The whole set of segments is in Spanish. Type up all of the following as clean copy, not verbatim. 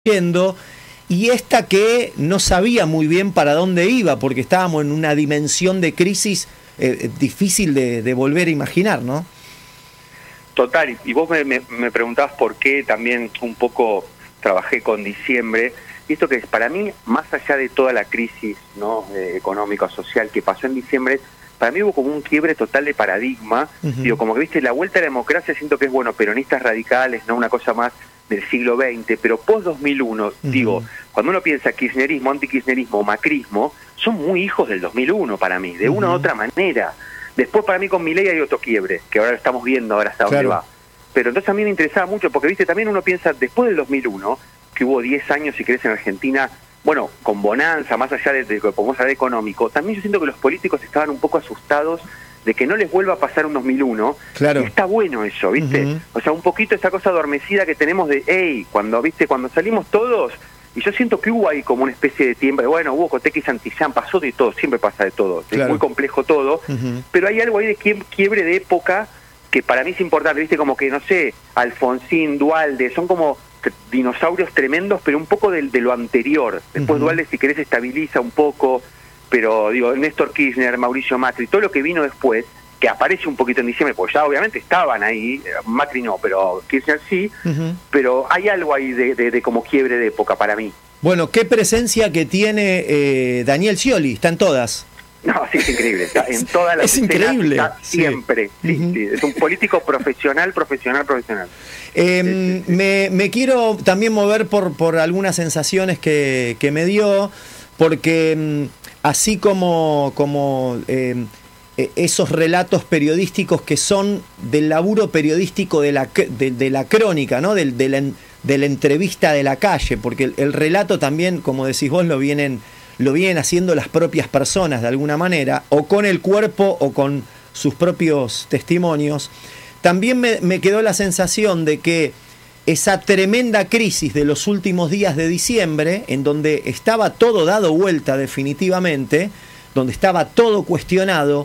yendo, y esta que no sabía muy bien para dónde iba, porque estábamos en una dimensión de crisis difícil de volver a imaginar, ¿no? Total, y vos me preguntabas por qué también un poco trabajé con diciembre, y esto que es para mí, más allá de toda la crisis, ¿no?, económica, social que pasó en diciembre, para mí hubo como un quiebre total de paradigma. Digo, como que viste, la vuelta a la democracia siento que es, bueno, peronistas radicales, no una cosa más del siglo XX, pero post-2001, digo, cuando uno piensa kirchnerismo, antikirchnerismo, macrismo, son muy hijos del 2001 para mí, de una u otra manera. Después para mí con Milei hay otro quiebre, que ahora lo estamos viendo, ahora hasta dónde va. Pero entonces a mí me interesaba mucho, porque viste, también uno piensa, después del 2001, que hubo 10 años, si querés, en Argentina, bueno, con bonanza, más allá de lo que podemos hablar económico, también yo siento que los políticos estaban un poco asustados de que no les vuelva a pasar un 2001. Claro. Y está bueno eso, ¿viste? O sea, un poquito esa cosa adormecida que tenemos de, hey, cuando salimos todos, y yo siento que hubo ahí como una especie de tiempo, bueno, hubo Coteca y Santillán, pasó de todo, siempre pasa de todo, es muy complejo todo, pero hay algo ahí de quiebre de época que para mí es importante, ¿viste? Como que, no sé, Alfonsín, Duhalde, son como dinosaurios tremendos, pero un poco de lo anterior. Después Duhalde, si querés, estabiliza un poco, pero digo, Néstor Kirchner, Mauricio Macri, todo lo que vino después, que aparece un poquito en diciembre, pues ya obviamente estaban ahí, Macri no, pero Kirchner sí, pero hay algo ahí de como quiebre de época para mí. Bueno, qué presencia que tiene Daniel Scioli, está en todas. No, sí, es increíble, está en todas las escenas, increíble. Está siempre, sí, es un político profesional. Me quiero también mover por algunas sensaciones que me dio, porque así como esos relatos periodísticos que son del laburo periodístico de la crónica, ¿no? de la entrevista de la calle, porque el relato también, como decís vos, lo vienen haciendo las propias personas de alguna manera, o con el cuerpo o con sus propios testimonios. También me quedó la sensación de que esa tremenda crisis de los últimos días de diciembre, en donde estaba todo dado vuelta definitivamente, donde estaba todo cuestionado,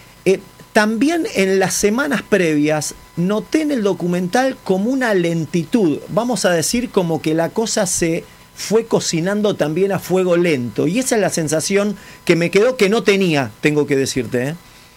también en las semanas previas noté en el documental como una lentitud, vamos a decir como que la cosa se fue cocinando también a fuego lento, y esa es la sensación que me quedó, que no tenía, tengo que decirte,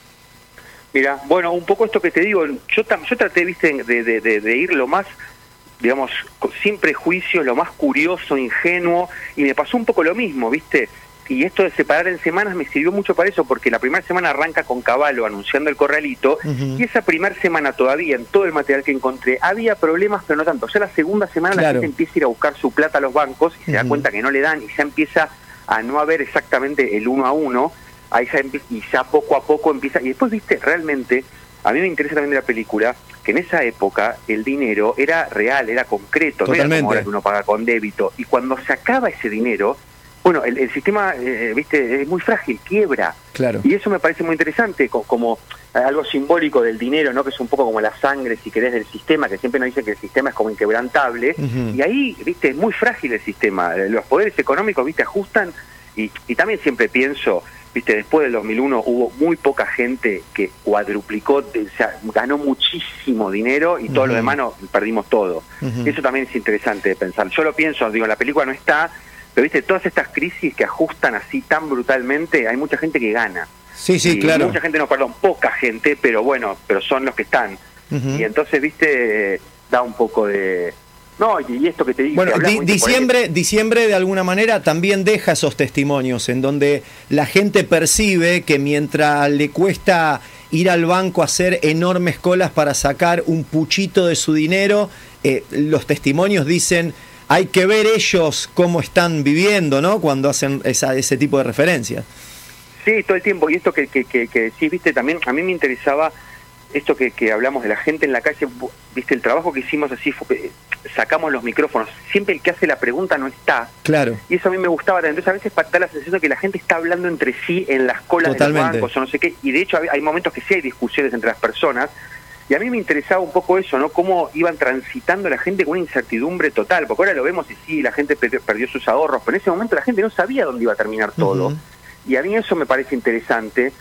Mira, bueno, un poco esto que te digo, yo traté, viste, de ir lo más, digamos, sin prejuicios, lo más curioso, ingenuo, y me pasó un poco lo mismo, viste, y esto de separar en semanas me sirvió mucho para eso, porque la primera semana arranca con Cavallo anunciando el corralito, y esa primera semana todavía, en todo el material que encontré, había problemas, pero no tanto. Ya la segunda semana la gente empieza a ir a buscar su plata a los bancos, y se da cuenta que no le dan, y ya empieza a no haber exactamente el 1 a 1, ahí ya poco a poco empieza, y después, viste, realmente, a mí me interesa también de la película, que en esa época el dinero era real, era concreto, no era como ahora que uno paga con débito, y cuando se acaba ese dinero, bueno, el sistema, viste, es muy frágil, quiebra. Y eso me parece muy interesante, como algo simbólico del dinero, ¿no? Que es un poco como la sangre, si querés, del sistema, que siempre nos dicen que el sistema es como inquebrantable. Y ahí, viste, es muy frágil el sistema. Los poderes económicos, viste, ajustan. Y también siempre pienso, viste, después del 2001 hubo muy poca gente que cuadruplicó, o sea, ganó muchísimo dinero y todo lo demás perdimos todo. Eso también es interesante de pensar. Yo lo pienso, digo, en la película no está. Pero viste, todas estas crisis que ajustan así tan brutalmente, hay mucha gente que gana. Sí, claro. Mucha gente, no, perdón, poca gente, pero bueno, pero son los que están. Y entonces, viste, da un poco de... No, y esto que te dije... Bueno, diciembre de alguna manera también deja esos testimonios en donde la gente percibe que mientras le cuesta ir al banco a hacer enormes colas para sacar un puchito de su dinero, los testimonios dicen... Hay que ver ellos cómo están viviendo, ¿no? Cuando hacen ese tipo de referencias. Sí, todo el tiempo. Y esto que sí, viste, también a mí me interesaba esto que hablamos de la gente en la calle, viste, el trabajo que hicimos así, sacamos los micrófonos. Siempre el que hace la pregunta no está. Claro. Y eso a mí me gustaba. Entonces a veces da la sensación de que la gente está hablando entre sí en las colas de los bancos o no sé qué. Y de hecho hay momentos que sí hay discusiones entre las personas. Y a mí me interesaba un poco eso, ¿no? Cómo iban transitando la gente con una incertidumbre total, porque ahora lo vemos y sí, la gente perdió sus ahorros, pero en ese momento la gente no sabía dónde iba a terminar todo. Y a mí eso me parece interesante,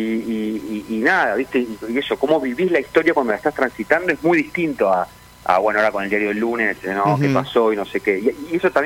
y nada, ¿viste? Y eso, cómo vivís la historia cuando la estás transitando es muy distinto a bueno, ahora con el diario El Lunes, ¿no? ¿Qué pasó? Y no sé qué. Y eso también